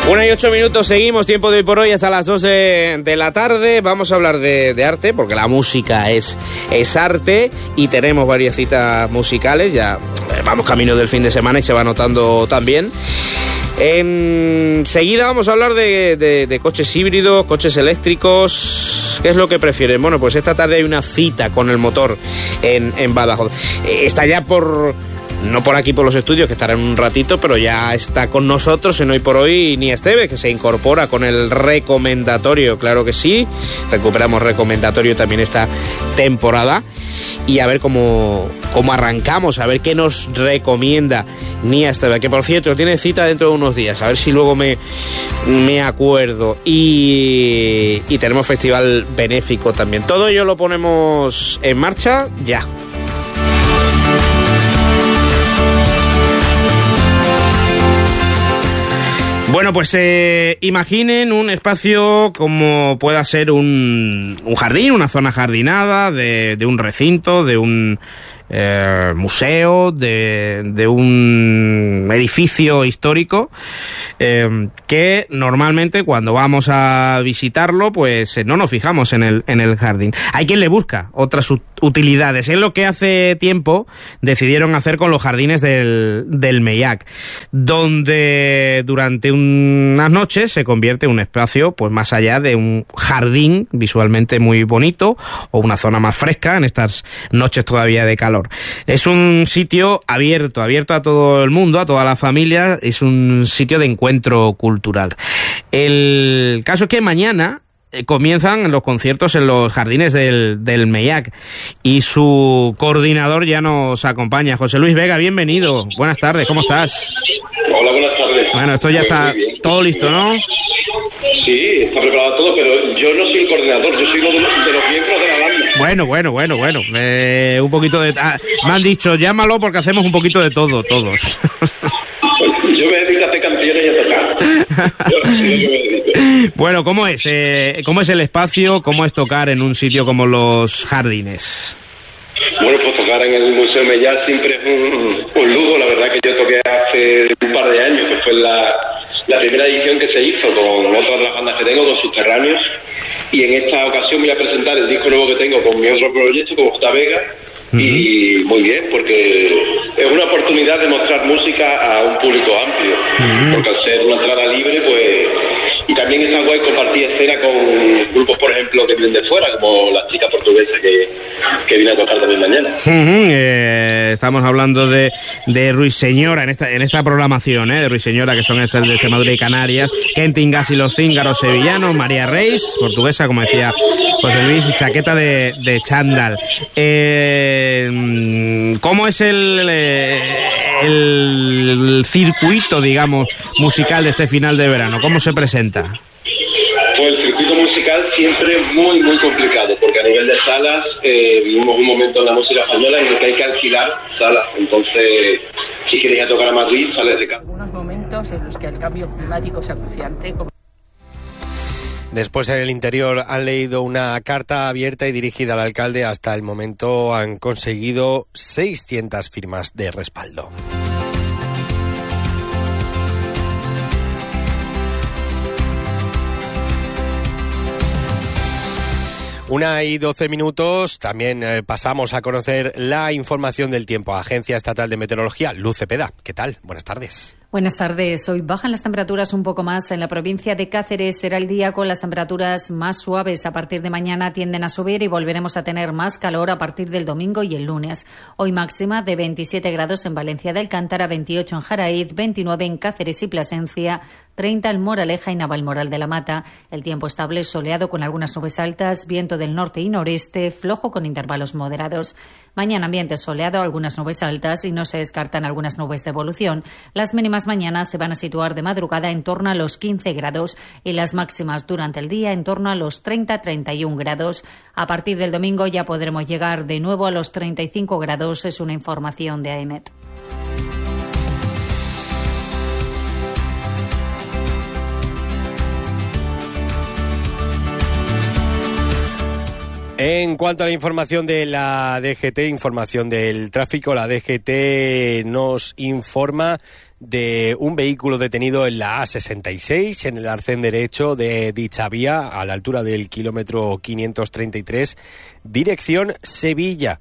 1:08, seguimos, tiempo de hoy por hoy hasta las 2 de la tarde. Vamos a hablar de arte, porque la música es arte y tenemos varias citas musicales. Ya vamos camino del fin de semana y se va notando también. Enseguida vamos a hablar de coches híbridos, coches eléctricos. ¿Qué es lo que prefieren? Bueno, pues esta tarde hay una cita con el motor en Badajoz. Está ya no por aquí por los estudios, que estará en un ratito, pero ya está con nosotros en Hoy por Hoy Iñigo Esteves, que se incorpora con el recomendatorio, claro que sí. Recuperamos recomendatorio también esta temporada. Y a ver cómo arrancamos, a ver qué nos recomienda Iñigo Esteves, que por cierto tiene cita dentro de unos días, a ver si luego me acuerdo. Y tenemos festival benéfico también. Todo ello lo ponemos en marcha ya. Bueno, pues imaginen un espacio como pueda ser un jardín, una zona jardinada de un recinto, de un museo, de un edificio histórico, que normalmente cuando vamos a visitarlo pues no nos fijamos en el jardín. Hay quien le busca otras utilidades. Es lo que hace tiempo decidieron hacer con los jardines del Meillac, donde durante unas noches se convierte en un espacio pues más allá de un jardín visualmente muy bonito o una zona más fresca en estas noches todavía de calor. Es un sitio abierto a todo el mundo, a toda la familia. Es un sitio de encuentro cultural. El caso es que mañana comienzan los conciertos en los jardines del Meillac y su coordinador ya nos acompaña. José Luis Vega, bienvenido. Buenas tardes, ¿cómo estás? Hola, buenas tardes. Bueno, esto ya está todo listo, ¿no? Sí, está preparado todo, pero yo no soy el coordinador, yo soy uno de los miembros de la banda. Bueno. Un poquito de... me han dicho, llámalo porque hacemos un poquito de todo, todos. Yo me dedico a hacer canciones y a tocar. Bueno, ¿cómo es el espacio? ¿Cómo es tocar en un sitio como los jardines? Bueno, pues tocar en el Museo Meillac siempre es un lujo. La verdad que yo toqué hace un par de años, que fue la primera edición que se hizo con otras de las bandas que tengo, con Subterráneos. Y en esta ocasión voy a presentar el disco nuevo que tengo con mi otro proyecto, con J. Vega. Y muy bien, porque es una oportunidad de mostrar música a un público amplio. Porque al ser una entrada libre, pues... Y también está guay compartir escena con grupos, por ejemplo, que vienen de fuera, como la chica portuguesa que viene a tocar también mañana. Estamos hablando de Ruiseñora en esta programación, de Ruiseñora, que son de Extremadura y Canarias, Kentingas y los Cíngaros sevillanos, María Reis, portuguesa, como decía José Luis, y Chaqueta de chándal. ¿Cómo es el circuito, digamos, musical de este final de verano? ¿Cómo se presenta? Pues el circuito musical siempre es muy, muy complicado, porque a nivel de salas vivimos un momento en la música española en el que hay que alquilar salas. Entonces, si quieres ir a tocar a Madrid, sales de casa. Algunos momentos en los que el cambio climático es acuciante. Después, en el interior, han leído una carta abierta y dirigida al alcalde. Hasta el momento han conseguido 600 firmas de respaldo. 1:12. También pasamos a conocer la información del tiempo. Agencia Estatal de Meteorología, Luz Cepeda. ¿Qué tal? Buenas tardes. Buenas tardes. Hoy bajan las temperaturas un poco más. En la provincia de Cáceres será el día con las temperaturas más suaves. A partir de mañana tienden a subir y volveremos a tener más calor a partir del domingo y el lunes. Hoy máxima de 27 grados en Valencia de Alcántara, 28 en Jaraíz, 29 en Cáceres y Plasencia, 30 en Moraleja y Navalmoral de la Mata. El tiempo estable, soleado con algunas nubes altas, viento del norte y noreste, flojo con intervalos moderados. Mañana ambiente soleado, algunas nubes altas y no se descartan algunas nubes de evolución. Las mínimas mañana se van a situar de madrugada en torno a los 15 grados y las máximas durante el día en torno a los 30-31 grados. A partir del domingo ya podremos llegar de nuevo a los 35 grados, es una información de AEMET. En cuanto a la información de la DGT, información del tráfico, la DGT nos informa de un vehículo detenido en la A66, en el arcén derecho de dicha vía, a la altura del kilómetro 533, dirección Sevilla.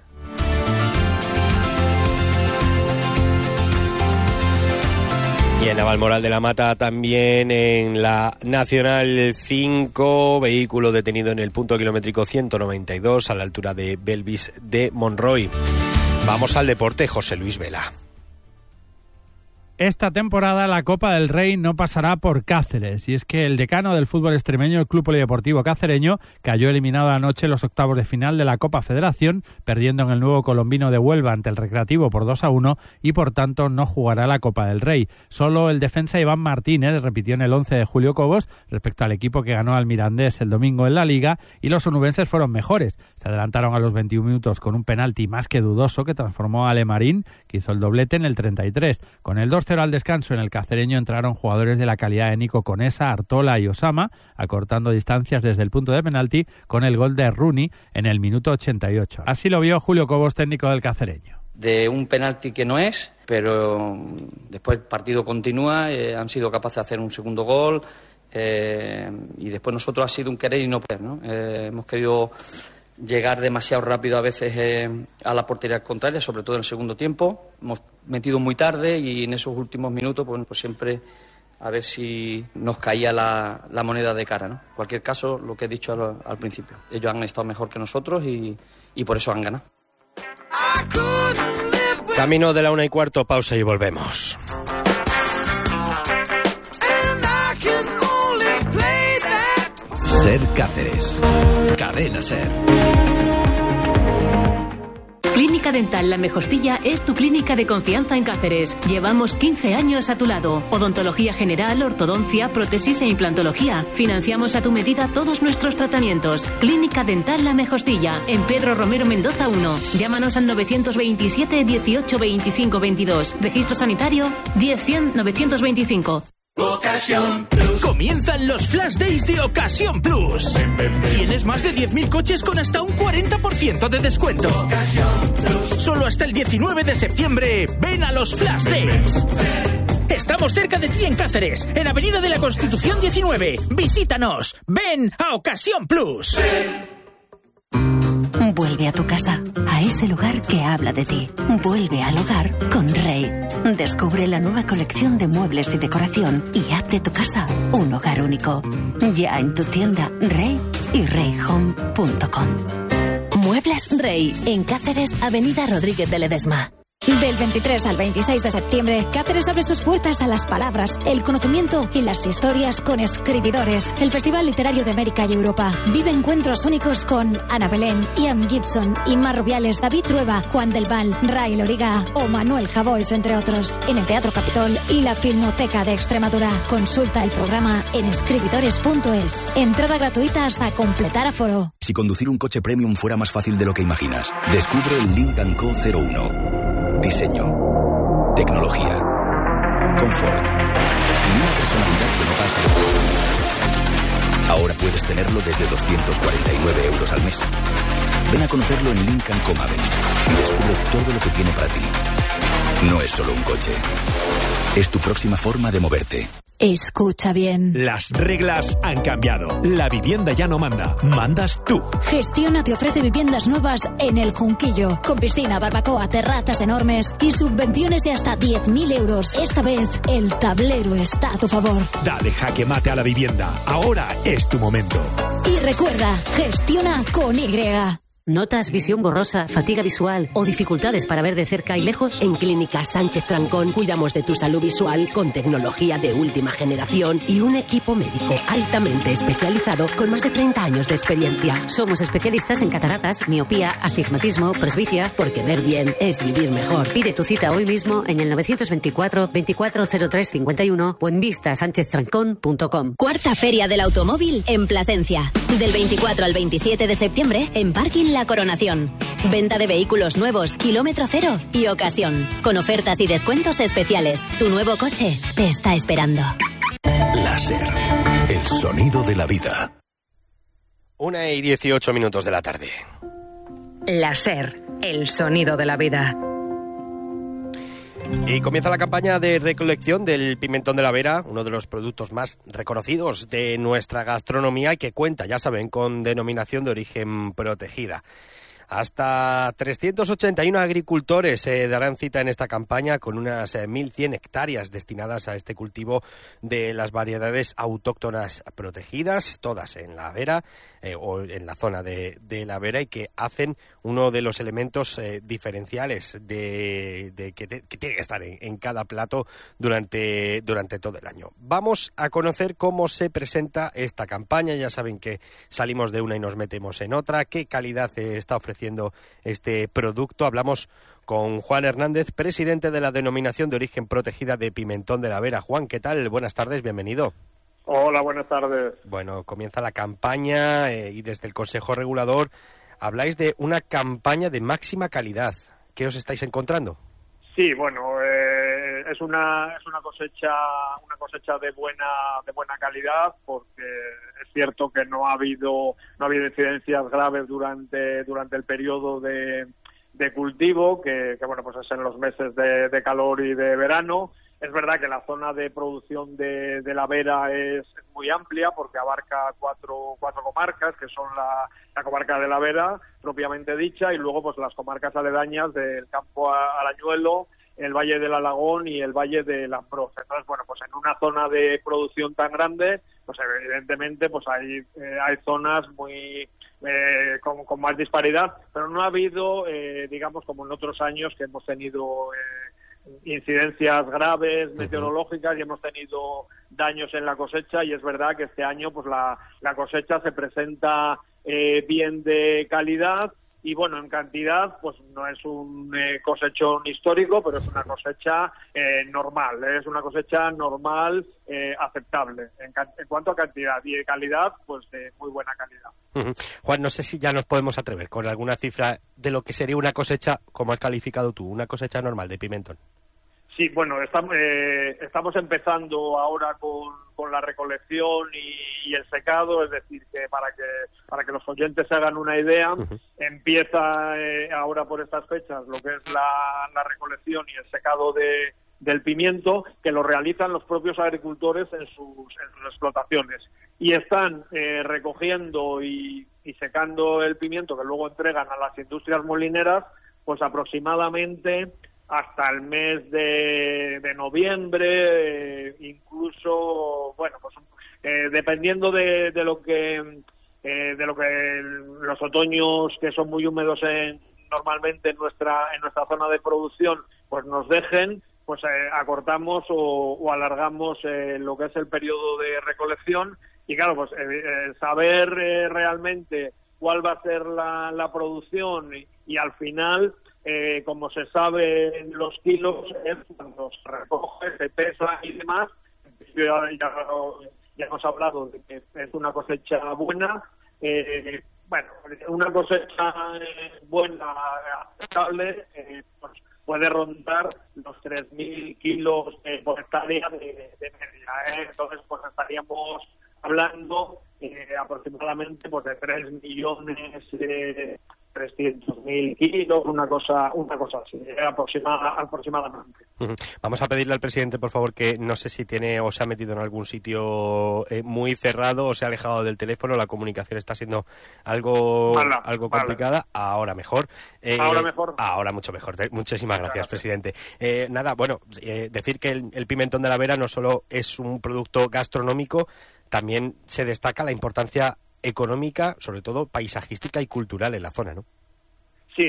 Y en Navalmoral de la Mata también en la Nacional 5, vehículo detenido en el punto kilométrico 192 a la altura de Belvis de Monroy. Vamos al deporte, José Luis Vela. Esta temporada la Copa del Rey no pasará por Cáceres, y es que el decano del fútbol extremeño, el Club Polideportivo Cacereño, cayó eliminado anoche en los octavos de final de la Copa Federación, perdiendo en el nuevo colombino de Huelva ante el Recreativo por 2-1 y por tanto no jugará la Copa del Rey. Solo el defensa Iván Martínez repitió en el 11 de Julio Cobos respecto al equipo que ganó al Mirandés el domingo en la Liga, y los onubenses fueron mejores. Se adelantaron a los 21 minutos con un penalti más que dudoso que transformó a Alemarín, que hizo el doblete en el 33. Con el 2-0 al descanso en el Cacereño entraron jugadores de la calidad de Nico Conesa, Artola y Osama, acortando distancias desde el punto de penalti con el gol de Rooney en el minuto 88. Así lo vio Julio Cobos, técnico del Cacereño. De un penalti que no es, pero después el partido continúa, han sido capaces de hacer un segundo gol, y después nosotros ha sido un querer y no poder, ¿no? Hemos querido llegar demasiado rápido a veces a la portería contraria, sobre todo en el segundo tiempo. Hemos metido muy tarde y en esos últimos minutos pues siempre a ver si nos caía la moneda de cara, ¿no? En cualquier caso, lo que he dicho al principio, ellos han estado mejor que nosotros y por eso han ganado. Camino de la 1:15, pausa y volvemos. Ser Cáceres. Cadena Ser. Clínica Dental La Mejostilla es tu clínica de confianza en Cáceres. Llevamos 15 años a tu lado. Odontología general, ortodoncia, prótesis e implantología. Financiamos a tu medida todos nuestros tratamientos. Clínica Dental La Mejostilla, en Pedro Romero Mendoza 1. Llámanos al 927 18 25 22. Registro sanitario 10 100 925. Ocasión Plus. Comienzan los Flash Days de Ocasión Plus. Tienes más de 10.000 coches con hasta un 40% de descuento. Ocasión Plus. Solo hasta el 19 de septiembre. Ven a los Flash Days. Estamos cerca de ti en Cáceres, en Avenida de la Constitución 19. Visítanos. Ven a Ocasión Plus. Vuelve a tu casa, a ese lugar que habla de ti. Vuelve al hogar con Rey. Descubre la nueva colección de muebles y decoración y haz de tu casa un hogar único. Ya en tu tienda Rey y reyhome.com. Muebles Rey, en Cáceres, Avenida Rodríguez de Ledesma. Del 23 al 26 de septiembre, Cáceres abre sus puertas a las palabras, el conocimiento y las historias con escribidores. El Festival Literario de América y Europa. Vive encuentros únicos con Ana Belén, Ian Gibson, Inma Rubiales, David Trueba, Juan del Val, Ray Loriga o Manuel Javois, entre otros. En el Teatro Capitol y la Filmoteca de Extremadura. Consulta el programa en escribidores.es. Entrada gratuita hasta completar aforo. Si conducir un coche premium fuera más fácil de lo que imaginas, descubre el Lynk & Co 01. Diseño, tecnología, confort y una personalidad que no pasa de moda. Ahora puedes tenerlo desde 249 euros al mes. Ven a conocerlo en Lynk & Co Maverick y descubre todo lo que tiene para ti. No es solo un coche, es tu próxima forma de moverte. Escucha bien. Las reglas han cambiado. La vivienda ya no manda. Mandas tú. Gestiona te ofrece viviendas nuevas en El Junquillo. Con piscina, barbacoa, terrazas enormes y subvenciones de hasta 10.000 euros. Esta vez, el tablero está a tu favor. Dale jaque mate a la vivienda. Ahora es tu momento. Y recuerda, gestiona con Y. ¿Notas visión borrosa, fatiga visual o dificultades para ver de cerca y lejos? En Clínica Sánchez Francón cuidamos de tu salud visual con tecnología de última generación y un equipo médico altamente especializado con más de 30 años de experiencia. Somos especialistas en cataratas, miopía, astigmatismo, presbicia, porque ver bien es vivir mejor. Pide tu cita hoy mismo en el 924 240351 o en vistasanchezfrancón.com. Cuarta Feria del Automóvil en Plasencia. Del 24 al 27 de septiembre en Parking La Coronación. Venta de vehículos nuevos, kilómetro cero y ocasión. Con ofertas y descuentos especiales. Tu nuevo coche te está esperando. Láser, el sonido de la vida. 1:18 de la tarde. La SER, el sonido de la vida. Y comienza la campaña de recolección del pimentón de la Vera, uno de los productos más reconocidos de nuestra gastronomía y que cuenta, ya saben, con denominación de origen protegida. Hasta 381 agricultores se darán cita en esta campaña con unas 1.100 hectáreas destinadas a este cultivo de las variedades autóctonas protegidas, todas en la Vera o en la zona de la Vera, y que hacen uno de los elementos diferenciales que tiene que estar en cada plato durante todo el año. Vamos a conocer cómo se presenta esta campaña. Ya saben que salimos de una y nos metemos en otra. ¿Qué calidad está ofreciendo este producto? Hablamos con Juan Hernández, presidente de la denominación de origen protegida de pimentón de la Vera. Juan, ¿qué tal? Buenas tardes, bienvenido. Hola, buenas tardes. Bueno, comienza la campaña y desde el Consejo Regulador habláis de una campaña de máxima calidad. ¿Qué os estáis encontrando? Sí, bueno, es una cosecha de buena calidad, porque es cierto que no ha habido incidencias graves durante el periodo de cultivo, que bueno, pues es en los meses de calor y de verano. Es verdad que la zona de producción de la Vera es muy amplia, porque abarca cuatro comarcas, que son la comarca de la Vera, propiamente dicha, y luego pues las comarcas aledañas del Campo Arañuelo, el Valle del Alagón y el Valle del Ambroz. Entonces, bueno, pues en una zona de producción tan grande, pues evidentemente pues hay zonas muy con más disparidad, pero no ha habido, digamos, como en otros años que hemos tenido incidencias graves meteorológicas y hemos tenido daños en la cosecha, y es verdad que este año pues la cosecha se presenta bien de calidad. Y bueno, en cantidad, pues no es un cosechón histórico, pero es una cosecha normal, es una cosecha normal, aceptable. En cuanto a cantidad y de calidad, pues de muy buena calidad. Juan, no sé si ya nos podemos atrever con alguna cifra de lo que sería una cosecha, como has calificado tú, una cosecha normal de pimentón. Sí, bueno, estamos empezando ahora con la recolección y el secado, es decir, que para que los oyentes se hagan una idea, empieza ahora por estas fechas lo que es la recolección y el secado del pimiento, que lo realizan los propios agricultores en sus explotaciones, y están recogiendo y secando el pimiento que luego entregan a las industrias molineras, pues aproximadamente hasta el mes de noviembre, incluso, bueno, pues dependiendo de lo que los otoños, que son muy húmedos normalmente en nuestra zona de producción, pues nos dejen, pues acortamos o alargamos lo que es el periodo de recolección. Y claro, pues saber realmente cuál va a ser la producción y al final, como se sabe los kilos, es cuando se recoge, se pesa y demás. Ya hemos hablado de que es una cosecha buena. Bueno, una cosecha buena, aceptable, pues puede rondar los 3.000 kilos por hectárea de media. Entonces, pues estaríamos hablando aproximadamente pues de 3.300.000 kilos, una cosa así, aproximadamente. Vamos a pedirle al presidente, por favor, que no sé si tiene o se ha metido en algún sitio muy cerrado o se ha alejado del teléfono. La comunicación está siendo algo complicada. Ahora mejor. Ahora mejor. Ahora mucho mejor. Muchísimas gracias, presidente. Decir que el pimentón de la Vera no solo es un producto gastronómico, también se destaca la importancia económica, sobre todo paisajística y cultural en la zona, ¿no? Sí,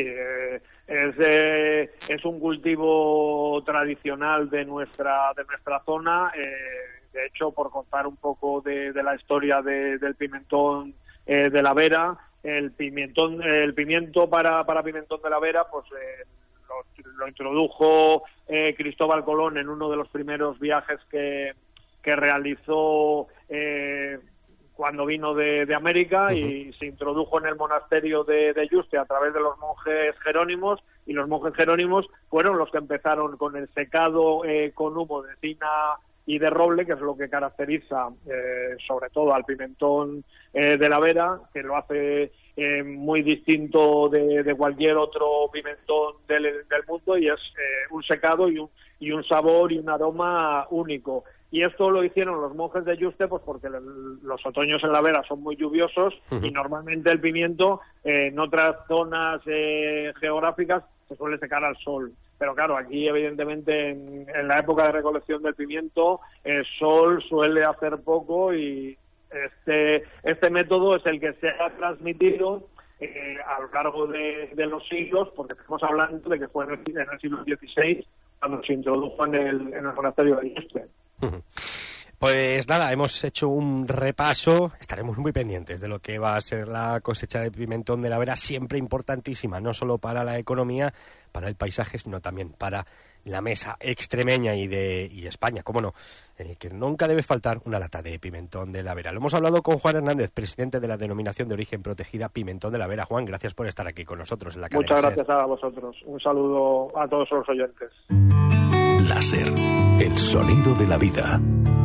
es un cultivo tradicional de nuestra zona. De hecho, por contar un poco de la historia del pimentón de la Vera, el pimiento para pimentón de la Vera, pues lo introdujo Cristóbal Colón en uno de los primeros viajes que realizó cuando vino de América, y se introdujo en el monasterio de Yuste a través de los monjes jerónimos, y los monjes jerónimos fueron los que empezaron con el secado con humo de encina y de roble, que es lo que caracteriza sobre todo al pimentón de la Vera, que lo hace muy distinto de cualquier otro pimentón del mundo, y es un secado y un sabor y un aroma único. Y esto lo hicieron los monjes de Yuste, pues porque los otoños en la Vera son muy lluviosos y normalmente el pimiento en otras zonas geográficas se suele secar al sol. Pero claro, aquí evidentemente en la época de recolección del pimiento el sol suele hacer poco, y este método es el que se ha transmitido a lo largo de los siglos, porque estamos hablando de que fue en el siglo XVI cuando se introdujo en el monasterio de Yuste. Pues nada, hemos hecho un repaso, estaremos muy pendientes de lo que va a ser la cosecha de pimentón de la Vera, siempre importantísima, no solo para la economía, para el paisaje, sino también para la mesa extremeña y España, cómo no, en el que nunca debe faltar una lata de pimentón de la Vera. Lo hemos hablado con Juan Hernández, presidente de la Denominación de Origen Protegida Pimentón de la Vera. Juan, gracias por estar aquí con nosotros en la cadena. Muchas gracias a vosotros. Un saludo a todos los oyentes. Láser, el sonido de la vida.